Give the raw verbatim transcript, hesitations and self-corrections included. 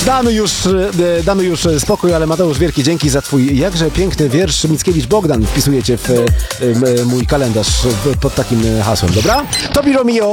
Damy już, damy już spokój, ale Mateusz, wielkie dzięki za twój jakże piękny wiersz. Mickiewicz Bogdan wpisujecie w mój kalendarz pod takim hasłem, dobra? Tobi Romeo.